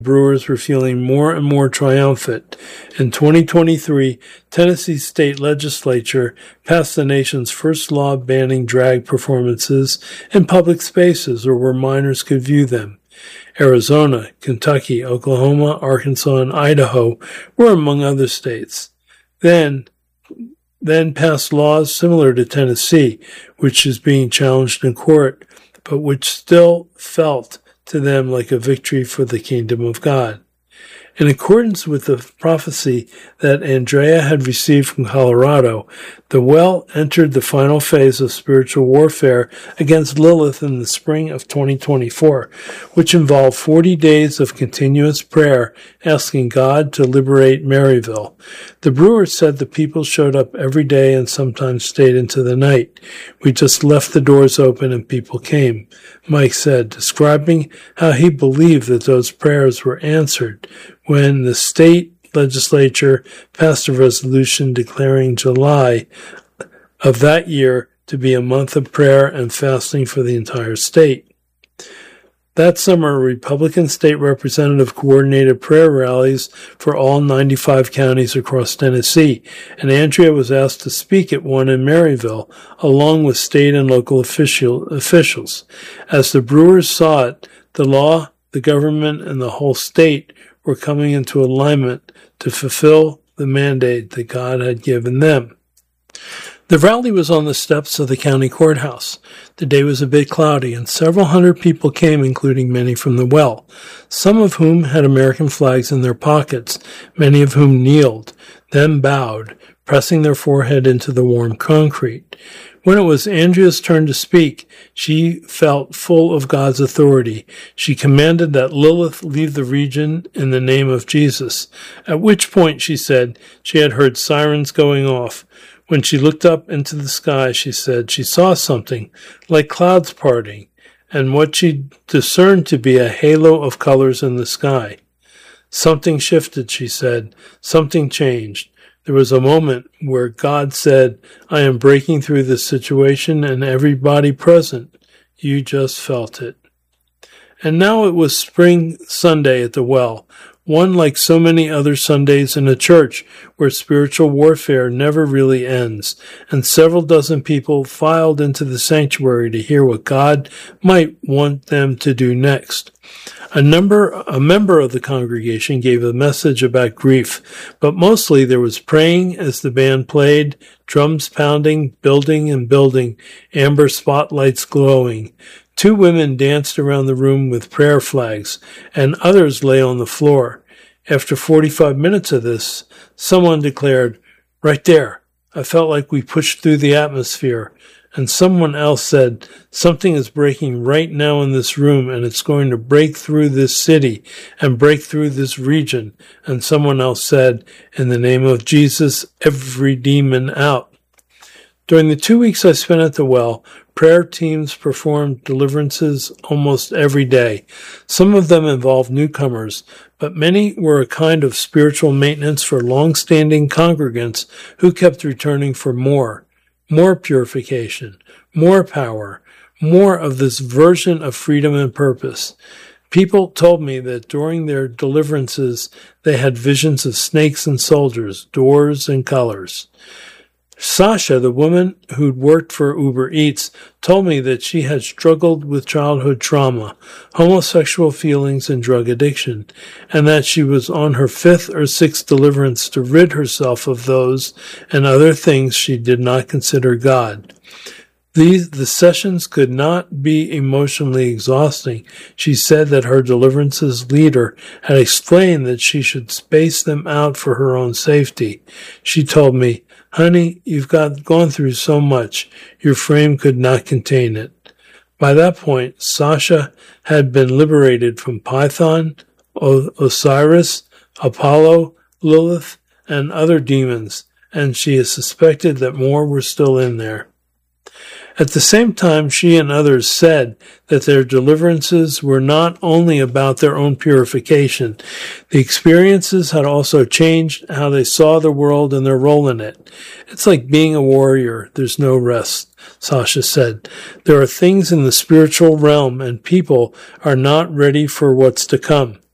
Brewers were feeling more and more triumphant. In 2023, Tennessee's state legislature passed the nation's first law banning drag performances in public spaces or where minors could view them. Arizona, Kentucky, Oklahoma, Arkansas, and Idaho were among other states. Then passed laws similar to Tennessee, which is being challenged in court, but which still felt to them like a victory for the kingdom of God. In accordance with the prophecy that Andrea had received from Colorado, the well entered the final phase of spiritual warfare against Lilith in the spring of 2024, which involved 40 days of continuous prayer asking God to liberate Maryville. The Brewers said the people showed up every day and sometimes stayed into the night. We just left the doors open and people came, Mike said, describing how he believed that those prayers were answered when the state legislature passed a resolution declaring July of that year to be a month of prayer and fasting for the entire state. That summer, a Republican state representative coordinated prayer rallies for all 95 counties across Tennessee, and Andrea was asked to speak at one in Maryville, along with state and local officials. As the Brewers saw it, the law, the government, and the whole state were coming into alignment to fulfill the mandate that God had given them. The rally was on the steps of the county courthouse. The day was a bit cloudy, and several hundred people came, including many from the well, some of whom had American flags in their pockets, many of whom kneeled, then bowed, pressing their forehead into the warm concrete. When it was Andrea's turn to speak, she felt full of God's authority. She commanded that Lilith leave the region in the name of Jesus, at which point, she said, she had heard sirens going off. When she looked up into the sky, she said she saw something, like clouds parting, and what she discerned to be a halo of colors in the sky. Something shifted, she said. Something changed. There was a moment where God said, I am breaking through this situation, and everybody present, you just felt it. And now it was Spring Sunday at the well, one like so many other Sundays in a church where spiritual warfare never really ends, and several dozen people filed into the sanctuary to hear what God might want them to do next. A member of the congregation gave a message about grief, but mostly there was praying as the band played, drums pounding, building and building, amber spotlights glowing. 2 women danced around the room with prayer flags, and others lay on the floor. After 45 minutes of this, someone declared, right there, I felt like we pushed through the atmosphere. And someone else said, something is breaking right now in this room, and it's going to break through this city and break through this region. And someone else said, in the name of Jesus, every demon out. During the 2 weeks I spent at the well, prayer teams performed deliverances almost every day. Some of them involved newcomers, but many were a kind of spiritual maintenance for long-standing congregants who kept returning for more purification, more power, more of this version of freedom and purpose. People told me that during their deliverances, they had visions of snakes and soldiers, doors and colors. Sasha, the woman who'd worked for Uber Eats, told me that she had struggled with childhood trauma, homosexual feelings, and drug addiction, and that she was on her 5th or 6th deliverance to rid herself of those and other things she did not consider God. The sessions could not be emotionally exhausting. She said that her deliverance's leader had explained that she should space them out for her own safety. She told me, honey, you've gone through so much, your frame could not contain it. By that point, Sasha had been liberated from Python, Osiris, Apollo, Lilith, and other demons, and she has suspected that more were still in there. At the same time, she and others said that their deliverances were not only about their own purification. The experiences had also changed how they saw the world and their role in it. It's like being a warrior. There's no rest, Sasha said. There are things in the spiritual realm, and people are not ready for what's to come.